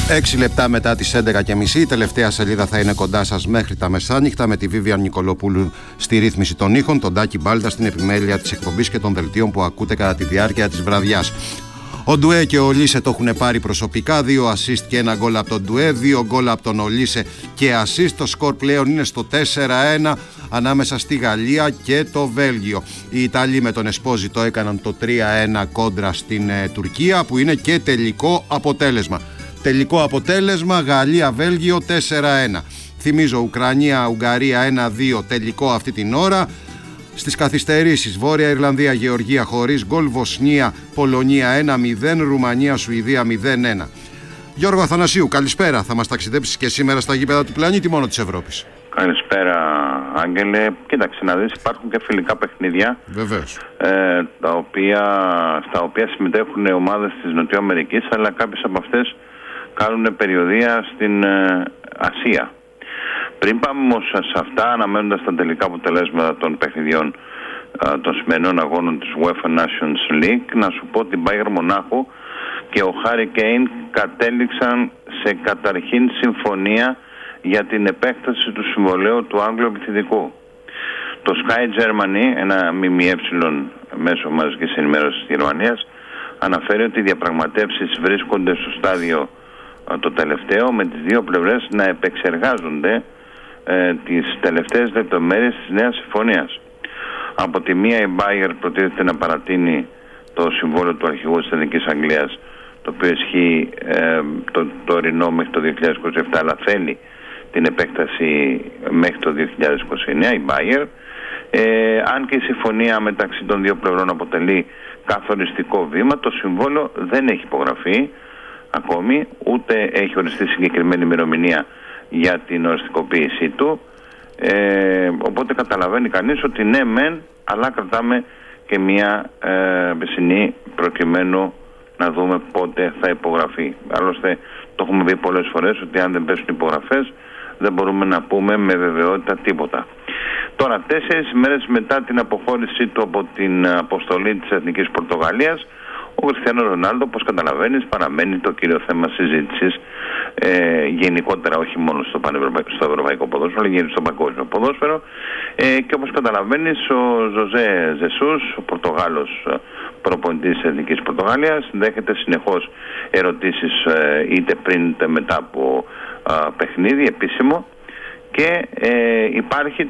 6 λεπτά μετά τις 11.30, η τελευταία σελίδα θα είναι κοντά σας μέχρι τα μεσάνυχτα με τη Βίβιαν Νικολοπούλου στη ρύθμιση των ήχων, τον Τάκη Μπάλτα στην επιμέλεια της εκπομπής και των δελτίων που ακούτε κατά τη διάρκεια της βραδιάς. Ο Ντουέ και ο Ολίσε το έχουν πάρει προσωπικά, 2 assist και 1 γκολ από τον Ντουέ, 2 γκολ από τον Ολίσε και assist. Το σκορ πλέον είναι στο 4-1 ανάμεσα στη Γαλλία και το Βέλγιο. Οι Ιταλοί με τον Εσπόζιτο έκαναν το 3-1 κόντρα στην Τουρκία, που είναι και τελικό αποτέλεσμα. Τελικό αποτέλεσμα Γαλλία-Βέλγιο 4-1. Θυμίζω Ουκρανία-Ουγγαρία 1-2 τελικό αυτή την ώρα. Στις καθυστερήσεις Βόρεια Ιρλανδία-Γεωργία χωρίς γκολ, Βοσνία-Πολωνία 1-0, Ρουμανία-Σουηδία 0-1. Γιώργο Αθανασίου, καλησπέρα. Θα μας ταξιδέψεις και σήμερα στα γήπεδα του πλανήτη, μόνο της Ευρώπης? Καλησπέρα, Άγγελε. Κοίταξε να δεις, υπάρχουν και φιλικά παιχνίδια. Βεβαίως. Στα οποία συμμετέχουν ομάδες της Νοτιοαμερικής, αλλά κάποιες από αυτές κάνουν περιοδεία στην Ασία. Πριν πάμε όμως σε αυτά, αναμένοντας τα τελικά αποτελέσματα των παιχνιδιών των σημερινών αγώνων της UEFA Nations League, να σου πω ότι η Bayern Μονάχου και ο Harry Kane κατέληξαν σε καταρχήν συμφωνία για την επέκταση του συμβολαίου του Άγγλου επιθετικού. Το Sky Germany, ένα ΜΜΕ μέσω μαζικής ενημέρωσης της Γερμανίας, αναφέρει ότι οι διαπραγματεύσεις βρίσκονται στο στάδιο το τελευταίο, με τις δύο πλευρές να επεξεργάζονται τις τελευταίες λεπτομέρειες της νέας συμφωνίας. Από τη μία η Bayer προτίθεται να παρατείνει το συμβόλαιο του αρχηγού της Εθνικής Αγγλίας, το οποίο ισχύει το τωρινό μέχρι το 2027, αλλά θέλει την επέκταση μέχρι το 2029 η Bayer. Αν και η συμφωνία μεταξύ των δύο πλευρών αποτελεί καθοριστικό βήμα, το συμβόλαιο δεν έχει υπογραφεί ακόμη, ούτε έχει οριστεί συγκεκριμένη ημερομηνία για την οριστικοποίησή του, οπότε καταλαβαίνει κανείς ότι ναι μεν, αλλά κρατάμε και μια πισινή προκειμένου να δούμε πότε θα υπογραφεί. Άλλωστε το έχουμε πει πολλές φορές ότι αν δεν πέσουν υπογραφές δεν μπορούμε να πούμε με βεβαιότητα τίποτα. Τώρα, 4 μέρες μετά την αποχώρησή του από την αποστολή της Εθνικής Πορτογαλίας, ο Κριστιάνο Ρονάλντο, όπως καταλαβαίνεις, παραμένει το κύριο θέμα συζήτησης γενικότερα, όχι μόνο στο ευρωπαϊκό ποδόσφαιρο, αλλά και στο παγκόσμιο ποδόσφαιρο. Και όπως καταλαβαίνεις, ο Ζωζέ Ζεσούς, ο Πορτογάλος προπονητής της Εθνικής Πορτογαλίας, δέχεται συνεχώς ερωτήσεις είτε πριν είτε μετά από παιχνίδι επίσημο, και υπάρχει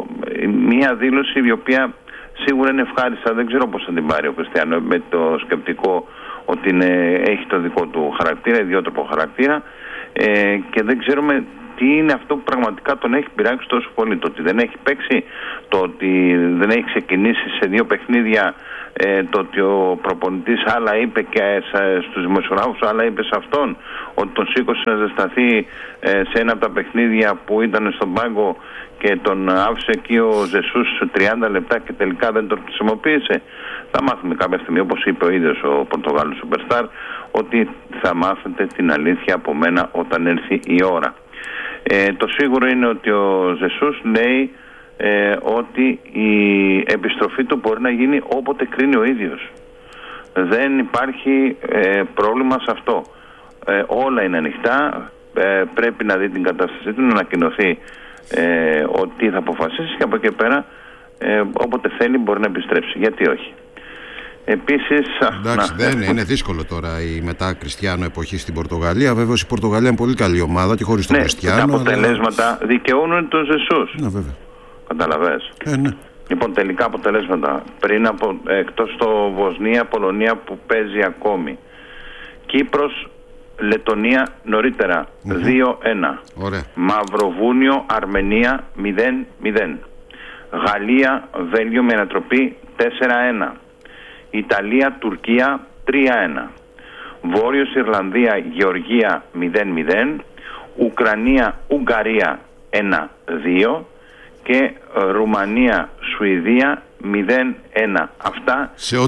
μια δήλωση η οποία σίγουρα είναι ευχάριστα, δεν ξέρω πώς θα την πάρει ο Κριστιάνο, με το σκεπτικό ότι έχει το δικό του χαρακτήρα, ιδιότροπο χαρακτήρα, και δεν ξέρουμε τι είναι αυτό που πραγματικά τον έχει πειράξει τόσο πολύ. Το ότι δεν έχει παίξει, το ότι δεν έχει ξεκινήσει σε 2 παιχνίδια, το ότι ο προπονητής άλλα είπε και στους δημοσιογράφους, άλλα είπε σε αυτόν, ότι τον σήκωσε να ζεσταθεί σε ένα από τα παιχνίδια που ήταν στον πάγκο και τον άφησε εκεί ο Ζεσούς 30 λεπτά και τελικά δεν τον χρησιμοποίησε. Θα μάθουμε κάποια στιγμή, όπως είπε ο ίδιος ο Πορτογάλος Superstar, ότι θα μάθετε την αλήθεια από μένα όταν έρθει η ώρα. Το σίγουρο είναι ότι ο Ζεσούς λέει ότι η επιστροφή του μπορεί να γίνει όποτε κρίνει ο ίδιος. Δεν υπάρχει πρόβλημα σε αυτό. Όλα είναι ανοιχτά. Πρέπει να δει την κατάστασή του, να ανακοινωθεί ότι θα αποφασίσει, και από εκεί πέρα όποτε θέλει μπορεί να επιστρέψει. Γιατί όχι. Επίσης, εντάξει, δεν είναι δύσκολο τώρα η μετά Κριστιάνο εποχή στην Πορτογαλία. Βέβαια η Πορτογαλία είναι πολύ καλή ομάδα και χωρίς τον Κριστιάνο. Τα αποτελέσματα δικαιώνουν τον Ζεσούς. Ναι, βέβαια. Καταλαβαίνεις. Ναι. Λοιπόν, τελικά αποτελέσματα. Εκτός το Βοσνία-Πολωνία που παίζει ακόμη. Κύπρος, Λετονία νωρίτερα 2-1. Ωραία. Μαυροβούνιο, Αρμενία 0-0. Γαλλία, Βέλγιο με ανατροπή 4-1. Ιταλία, Τουρκία 3-1. Βόρειος Ιρλανδία, Γεωργία 0-0. Ουκρανία, Ουγγαρία 1-2. Και Ρουμανία, Σουηδία 0-1. Αυτά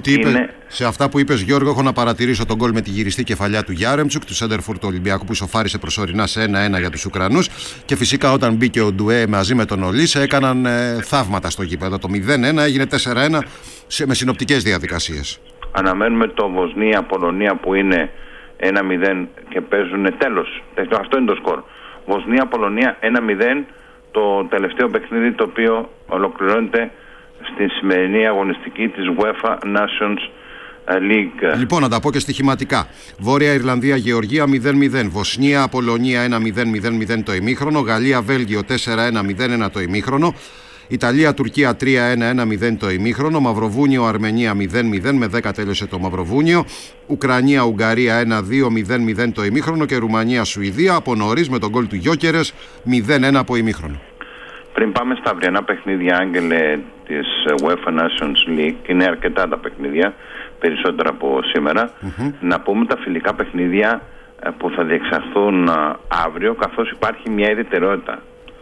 σε αυτά που είπες, Γιώργο, έχω να παρατηρήσω τον γκολ με τη γυριστή κεφαλιά του Γιάρεμτσουκ, του σέντερφορ του Ολυμπιακού, που ισοφάρισε προσωρινά σε 1-1 για τους Ουκρανούς. Και φυσικά όταν μπήκε ο Ντουέ μαζί με τον Ολίσε έκαναν θαύματα στο γήπεδο. Το 0-1 έγινε 4-1 με συνοπτικές διαδικασίες. Αναμένουμε το Βοσνία-Πολωνία που είναι 1-0 και παίζουν τέλος. Αυτό είναι το σκορ. Βοσνία-Πολωνία 1-0, το τελευταίο παιχνίδι το οποίο ολοκληρώνεται στη σημερινή αγωνιστική της UEFA Nations League. Λοιπόν, να τα πω και στοιχηματικά. Βόρεια Ιρλανδία-Γεωργία 0-0. Βοσνία-Πολωνία 1-0 το ημίχρονο. Γαλλία-Βέλγιο 4-1 το ημίχρονο. Ιταλία-Τουρκία 3-1 το ημίχρονο. Μαυροβούνιο-Αρμενία 0-0, με 10 τέλειωσε το Μαυροβούνιο. Ουκρανία-Ουγγαρία 1-2 το ημίχρονο. Και Ρουμανία-Σουηδία από νωρίς με τον γκολ του Γιόκερες 0-1 από ημίχρονο. Πριν πάμε στα αυριανά παιχνίδια, Άγγελε, της UEFA Nations League, είναι αρκετά τα παιχνίδια, περισσότερα από σήμερα, να πούμε τα φιλικά παιχνίδια που θα διεξαχθούν αύριο, καθώς υπάρχει μια ιδιαιτερότητα.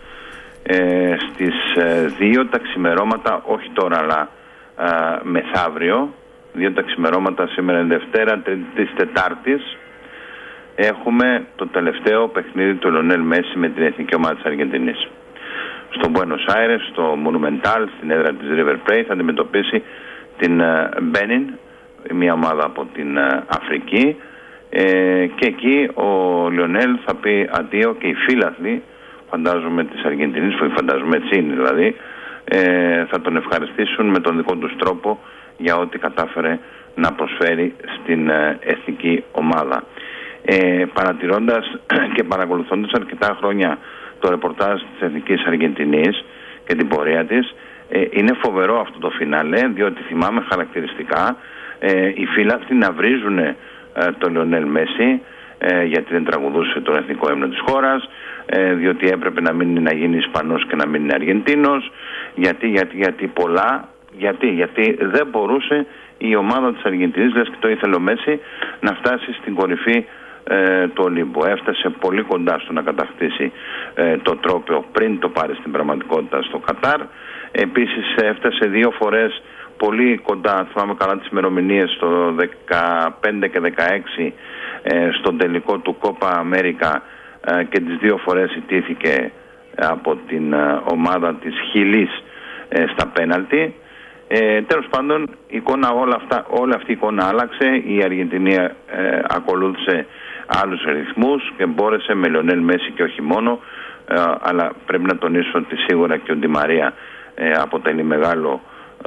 Στις 2 τα ξημερώματα, όχι τώρα αλλά μεθαύριο, 2 τα ξημερώματα, σήμερα είναι Δευτέρα, Τρίτη της Τετάρτης, έχουμε το τελευταίο παιχνίδι του Λιονέλ Μέση με την εθνική ομάδα της Αργεντινής. Στο Buenos Aires, στο Monumental, στην έδρα της River Plate, θα αντιμετωπίσει την Benin, μια ομάδα από την Αφρική, και εκεί ο Λιονέλ θα πει αντίο και οι φίλαθλοι, φαντάζομαι της Αργεντινής, φαντάζομαι έτσι είναι δηλαδή, θα τον ευχαριστήσουν με τον δικό τους τρόπο για ό,τι κατάφερε να προσφέρει στην εθνική ομάδα. Παρατηρώντας και παρακολουθώντας αρκετά χρόνια το ρεπορτάζ της Εθνικής Αργεντινής και την πορεία της, είναι φοβερό αυτό το φινάλε, διότι θυμάμαι χαρακτηριστικά οι φίλαθλοι να βρίζουν τον Λιονέλ Μέση, γιατί δεν τραγουδούσε τον εθνικό ύμνο της χώρας, διότι έπρεπε να γίνει Ισπανός και να μην είναι Αργεντίνος, γιατί πολλά, γιατί δεν μπορούσε η ομάδα της Αργεντινής, λες και το ήθελε ο Μέση, να φτάσει στην κορυφή του Ολύμπου. Έφτασε πολύ κοντά στο να κατακτήσει το τρόπαιο πριν το πάρει στην πραγματικότητα στο Κατάρ. Επίσης έφτασε 2 φορές πολύ κοντά, θυμάμαι καλά τις ημερομηνίες, το 15 και 16 στον τελικό του Κόπα Αμέρικα, και τις 2 φορές ιτήθηκε από την ομάδα της Χιλής στα πέναλτι. Τέλος πάντων, όλη αυτή η εικόνα άλλαξε. Η Αργεντινή ακολούθησε άλλους ρυθμούς και μπόρεσε με Λιονέλ Μέση και όχι μόνο, αλλά πρέπει να τονίσω ότι σίγουρα και ο Ντι Μαρία αποτελούσε μεγάλο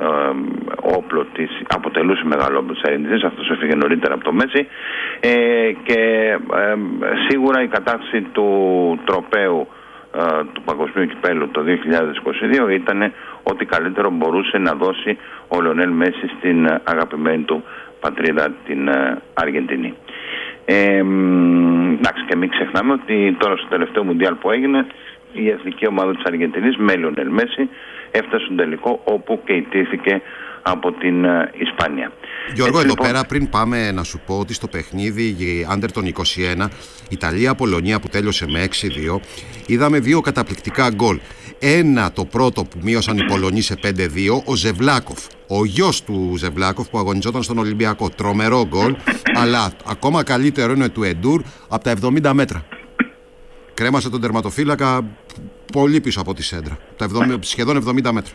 όπλο της Αργεντινής. Αυτός έφυγε νωρίτερα από το Μέση, και σίγουρα η κατάκτηση του τροπαίου του Παγκοσμίου Κυπέλλου το 2022 ήταν ό,τι καλύτερο μπορούσε να δώσει ο Λιονέλ Μέση στην αγαπημένη του πατρίδα, την Αργεντινή. Εντάξει, και μην ξεχνάμε ότι τώρα στο τελευταίο Μουντιάλ που έγινε, η εθνική ομάδα της Αργεντινής με Λιονέλ Μέση έφτασε στον τελικό, όπου και ιτήθηκε από την Ισπανία. Γιώργο, εδώ πέρα πριν πάμε να σου πω ότι στο παιχνίδι Άντερ των 21, Ιταλία-Πολωνία που τέλειωσε με 6-2, είδαμε 2 καταπληκτικά γκολ. Ένα, το πρώτο που μείωσαν οι Πολωνοί σε 5-2, ο Ζεβλάκοφ, ο γιος του Ζεβλάκοφ που αγωνιζόταν στον Ολυμπιακό. Τρομερό γκολ, αλλά ακόμα καλύτερο είναι του Εντούρ από τα 70 μέτρα. Κρέμασε τον τερματοφύλακα πολύ πίσω από τη σέντρα, σχεδόν 70 μέτρα.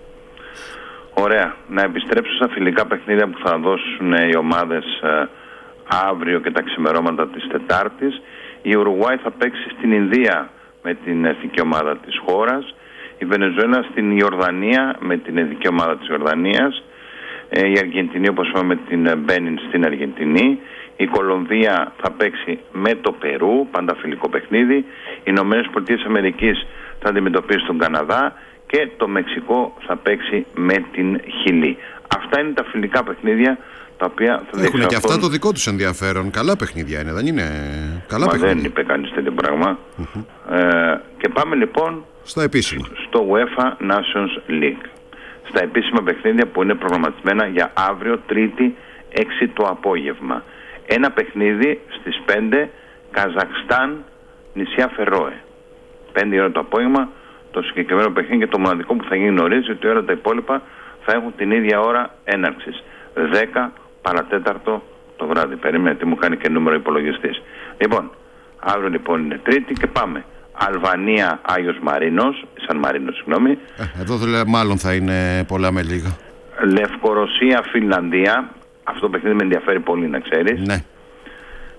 Ωραία. Να επιστρέψω στα φιλικά παιχνίδια που θα δώσουν οι ομάδες αύριο και τα ξημερώματα της Τετάρτης. Η Ουρουγουάη θα παίξει στην Ινδία με την εθνική ομάδα της χώρας. Η Βενεζουέλα στην Ιορδανία με την εθνική ομάδα της Ιορδανίας. Η Αργεντινή, όπως είπαμε, με την Μπένιν στην Αργεντινή. Η Κολομβία θα παίξει με το Περού, πάντα φιλικό παιχνίδι. Οι Ηνωμένες Πολιτείες Αμερικής θα αντιμετωπίσει τον Καναδά. Και το Μεξικό θα παίξει με την Χιλή. Αυτά είναι τα φιλικά παιχνίδια τα οποία θα διεξαχθούν. Έχουν και αυτά το δικό τους ενδιαφέρον. Καλά παιχνίδια είναι, δεν είναι? Καλά παιχνίδια. Δεν είπε κανείς τέτοιο πράγμα. Και πάμε λοιπόν στα επίσημα. Στο UEFA Nations League. Στα επίσημα παιχνίδια που είναι προγραμματισμένα για αύριο, Τρίτη, 6 το απόγευμα. Ένα παιχνίδι στις 5, Καζακστάν, νησιά Φερόε. 5 η ώρα το απόγευμα. Το συγκεκριμένο παιχνίδι και το μοναδικό που θα γίνει νωρίς, ότι όλα τα υπόλοιπα θα έχουν την ίδια ώρα έναρξης. 10 παρατέταρτο το βράδυ. Περίμενε, τι μου κάνει και νούμερο υπολογιστής. Λοιπόν, αύριο λοιπόν είναι Τρίτη και πάμε. Αλβανία, Άγιος Μαρίνος, Σαν Μαρίνος, συγγνώμη. Εδώ μάλλον θα είναι πολλά με λίγα. Λευκορωσία, Φινλανδία. Αυτό το παιχνίδι με ενδιαφέρει πολύ, να ξέρεις. Ναι.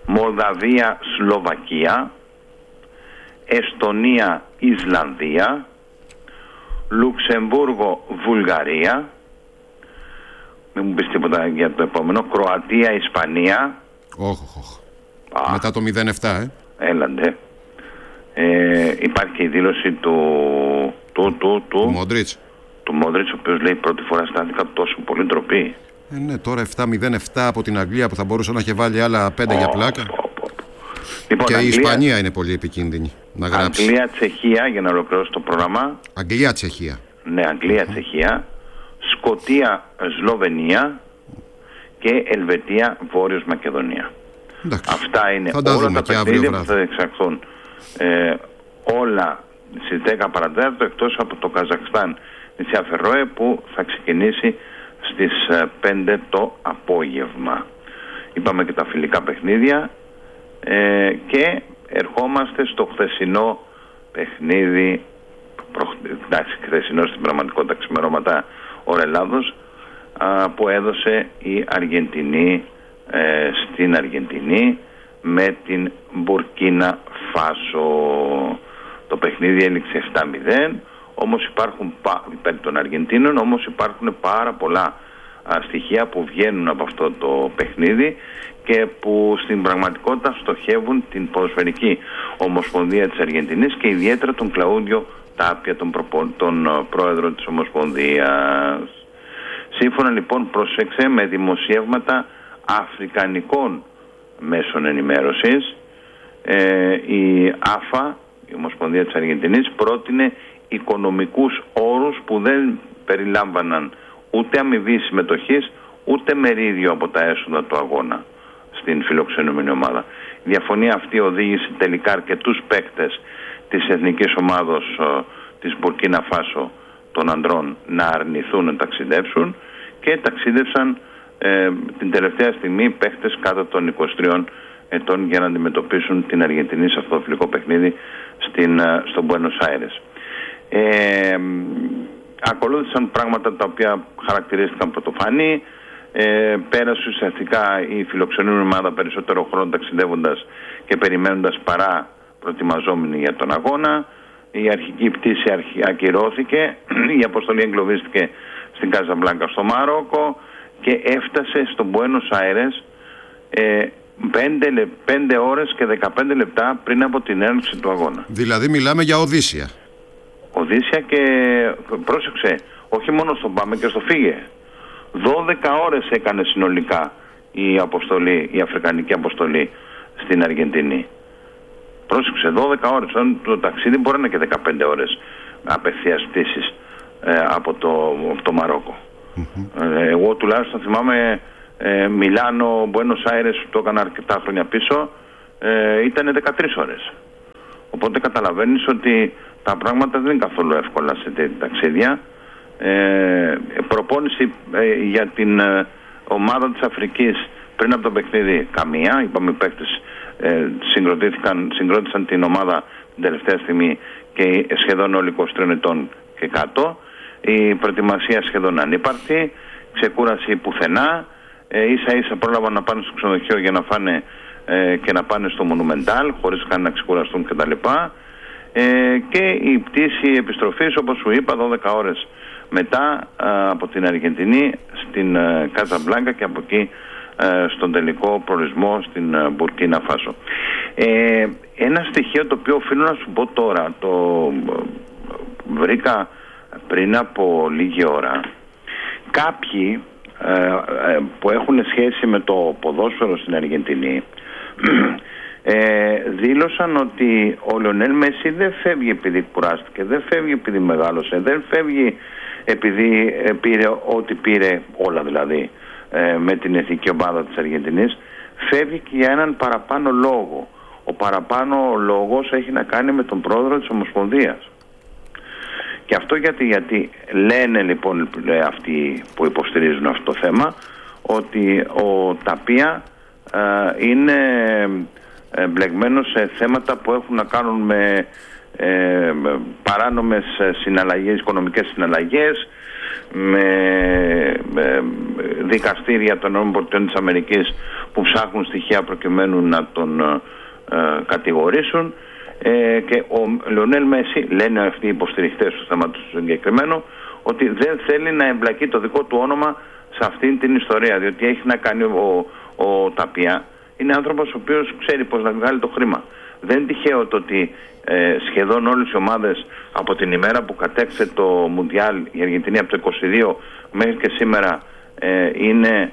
Μολδαβία, Σλοβακία, Εστονία, Ισλανδία, Λουξεμβούργο, Βουλγαρία, μην μου πεις τίποτα για το επόμενο, Κροατία, Ισπανία. Μετά το 0-7 Έλαντε. Υπάρχει και η δήλωση του Μόντριτς. Του Μόντριτς, ο οποίος λέει πρώτη φορά στάθηκα τόσο πολύ ντροπή. Ναι, τώρα 7-0-7 από την Αγγλία που θα μπορούσε να έχει βάλει άλλα 5 για πλάκα. Λοιπόν, και η Ισπανία είναι πολύ επικίνδυνη να γράψει. Αγγλία-Τσεχία, για να ολοκληρώσω το πρόγραμμα. Αγγλία-Τσεχία. Ναι, Αγγλία-Τσεχία. Σκωτία-Σλοβενία και Ελβετία-Βόρειος Μακεδονία. Εντάξει. Αυτά είναι όλα τα παιχνίδια που θα εξαχθούν όλα στις 10 παρατέταρτο, εκτός από το Καζακστάν νησιά Φερόε, που θα ξεκινήσει στις 5 το απόγευμα. Είπαμε και τα φιλικά παιχνίδια και ερχόμαστε στο χθεσινό παιχνίδι. Εντάξει, χθεσινό στην πραγματικότητα, ξημερώματα ώρα Ελλάδος, που έδωσε η Αργεντινή στην Αργεντινή με την Μπουρκίνα Φάσο. Το παιχνίδι έληξε 7-0, όμως υπάρχουν υπέρ των Αργεντίνων, όμως υπάρχουν πάρα πολλά στοιχεία που βγαίνουν από αυτό το παιχνίδι και που στην πραγματικότητα στοχεύουν την ποδοσφαιρική ομοσπονδία της Αργεντινής και ιδιαίτερα τον Κλαούντιο Τάπια, τον πρόεδρο της Ομοσπονδίας. Σύμφωνα λοιπόν, πρόσεξε, με δημοσιεύματα αφρικανικών μέσων ενημέρωσης, η ΑΦΑ, η Ομοσπονδία της Αργεντινής, πρότεινε οικονομικούς όρους που δεν περιλάμβαναν ούτε αμοιβή συμμετοχής ούτε μερίδιο από τα έσοδα του αγώνα στην φιλοξενούμενη ομάδα. Η διαφωνία αυτή οδήγησε τελικά αρκετούς παίκτες της εθνικής ομάδος της Μπουρκίνα Φάσο των ανδρών να αρνηθούν να ταξιδέψουν και ταξίδευσαν την τελευταία στιγμή παίκτες κάτω των 23 ετών για να αντιμετωπίσουν την Αργεντινή σε αυτό το φιλικό παιχνίδι στο Μπουένος Άιρες. Ακολούθησαν πράγματα τα οποία χαρακτηρίστηκαν πρωτοφανή. Πέρασε ουσιαστικά η φιλοξενούμενη ομάδα περισσότερο χρόνο ταξιδεύοντας και περιμένοντας παρά προετοιμαζόμενοι για τον αγώνα. Η αρχική πτήση ακυρώθηκε, η αποστολή εγκλωβίστηκε στην Καζαμπλάνκα στο Μαρόκο και έφτασε στο Μπουένος Άιρες 5 ώρες και 15 λεπτά πριν από την έναρξη του αγώνα. Δηλαδή μιλάμε για Οδύσσια. Οδύσσια και πρόσεξε, όχι μόνο στον πάμε και στο φύγε. 12 ώρες έκανε συνολικά η αφρικανική αποστολή στην Αργεντινή. Πρόσεξε, 12 ώρες. Το ταξίδι μπορεί να είναι και 15 ώρες απευθείας πτήσης από το Μαρόκο. Εγώ τουλάχιστον θυμάμαι Μιλάνο, Μπουένος Άιρες, που το έκανα αρκετά χρόνια πίσω, ήταν 13 ώρες. Οπότε καταλαβαίνεις ότι τα πράγματα δεν είναι καθόλου εύκολα σε τέτοια ταξίδια. Προπόνηση για την ομάδα της Αφρικής πριν από το παιχνίδι καμία. Είπαμε, οι παίκτες συγκρότησαν την ομάδα την τελευταία στιγμή και σχεδόν όλοι 23 ετών και κάτω. Η προετοιμασία σχεδόν ανύπαρκτη, ξεκούραση πουθενά. Ίσα ίσα πρόλαβαν να πάνε στο ξενοδοχείο για να φάνε και να πάνε στο Μονουμεντάλ χωρίς καν να ξεκουραστούν κτλ. Και η πτήση επιστροφής, όπως σου είπα, 12 ώρες μετά από την Αργεντινή στην Καζαμπλάνκα και από εκεί στον τελικό προορισμό στην Μπουρκίνα Φάσο. Ένα στοιχείο το οποίο οφείλω να σου πω τώρα, το βρήκα πριν από λίγη ώρα. Κάποιοι που έχουν σχέση με το ποδόσφαιρο στην Αργεντινή δήλωσαν ότι ο Λιονέλ Μέση δεν φεύγει επειδή κουράστηκε, δεν φεύγει επειδή μεγάλωσε, δεν φεύγει επειδή πήρε ό,τι πήρε, όλα δηλαδή, με την εθνική ομάδα της Αργεντινής. Φεύγει και για έναν παραπάνω λόγο. Ο παραπάνω λόγος έχει να κάνει με τον πρόεδρο της Ομοσπονδίας. Και αυτό γιατί λένε λοιπόν αυτοί που υποστηρίζουν αυτό το θέμα, ότι ο Ταπία είναι μπλεγμένος σε θέματα που έχουν να κάνουν με παράνομες συναλλαγές, οικονομικές συναλλαγές, με δικαστήρια των ΗΠΑ που ψάχνουν στοιχεία προκειμένου να τον κατηγορήσουν, και ο Λεωνέλ Μέση, λένε αυτοί οι υποστηριχτές του θέματος συγκεκριμένου, ότι δεν θέλει να εμπλακεί το δικό του όνομα σε αυτήν την ιστορία, διότι έχει να κάνει ο Ταπία είναι άνθρωπος ο οποίος ξέρει πώς να βγάλει το χρήμα. Δεν είναι τυχαίο το ότι σχεδόν όλες οι ομάδες από την ημέρα που κατέξε το Μουντιάλ η Αργεντινή από το 22 μέχρι και σήμερα είναι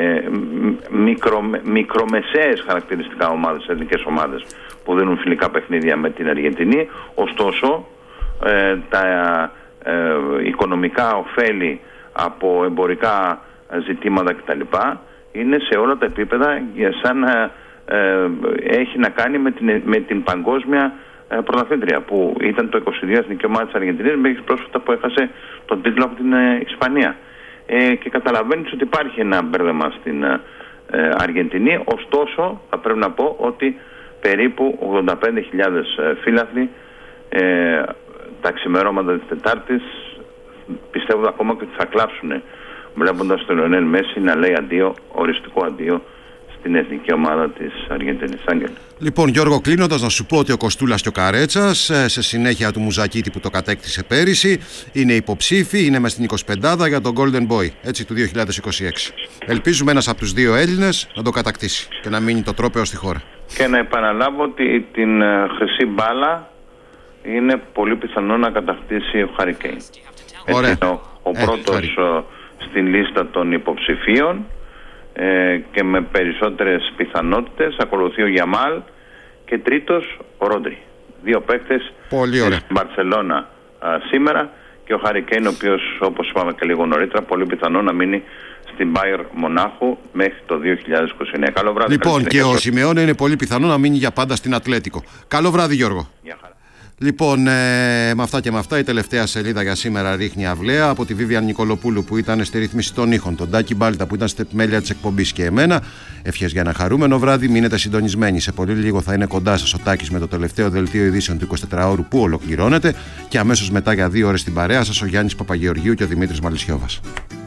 μικρομεσαίες χαρακτηριστικά ομάδες, εθνικές ομάδες που δίνουν φιλικά παιχνίδια με την Αργεντινή. Ωστόσο τα οικονομικά ωφέλη από εμπορικά ζητήματα κτλ. Είναι σε όλα τα επίπεδα σαν να έχει να κάνει με την παγκόσμια πρωταθλήτρια που ήταν το 22 εθνική ομάδα της Αργεντινής μέχρι πρόσφατα που έχασε τον τίτλο από την Ισπανία. Και καταλαβαίνεις ότι υπάρχει ένα μπέρδεμα στην Αργεντινή. Ωστόσο θα πρέπει να πω ότι περίπου 85.000 φίλαθλοι τα ξημερώματα της Τετάρτης πιστεύω ακόμα και ότι θα κλάψουν βλέποντας τον Λεωνέλ Μέση να λέει αντίο, οριστικό αντίο στην εθνική ομάδα της Αργεντινής. Άγγελ. Λοιπόν, Γιώργο, κλείνοντας, να σου πω ότι ο Κοστούλας και ο Καρέτσας, σε συνέχεια του Μουζακίτη που το κατέκτησε πέρυσι, είναι υποψήφοι, είναι μες στην 25 για τον Golden Boy, έτσι, του 2026. Ελπίζουμε ένας από τους δύο Έλληνες να το κατακτήσει και να μείνει το τρόπαιο στη χώρα. Και να επαναλάβω ότι την χρυσή μπάλα είναι πολύ πιθανό να κατακτήσει ο Χάρι Κέιν. Ωραία. Ο πρώτος στην λίστα των υποψηφίων και με περισσότερες πιθανότητες. Ακολουθεί ο Γιαμάλ και τρίτος ο Ρόντρι. Δύο παίκτες στην Μπαρσελόνα σήμερα, και ο Χάρι Κέιν, ο οποίος, όπως είπαμε και λίγο νωρίτερα, πολύ πιθανό να μείνει στην Μπάιερ Μονάχου μέχρι το 2029. Καλό βράδυ. Λοιπόν, και ο Σιμεώνε είναι πολύ πιθανό να μείνει για πάντα στην Ατλέτικο. Καλό βράδυ, Γιώργο. Γεια χαρά. Λοιπόν, με αυτά και με αυτά, η τελευταία σελίδα για σήμερα ρίχνει αυλαία από τη Βίβιαν Νικολοπούλου που ήταν στη ρύθμιση των ήχων, τον Τάκη Μπάλτα που ήταν στην επιμέλεια της εκπομπής και εμένα. Ευχές για ένα χαρούμενο βράδυ, μείνετε συντονισμένοι. Σε πολύ λίγο θα είναι κοντά σας ο Τάκης με το τελευταίο δελτίο ειδήσεων του 24ωρου που ολοκληρώνεται, και αμέσως μετά για 2 ώρες στην παρέα σας ο Γιάννης Παπαγεωργίου και ο Δημήτρης Μαλισσιώβας.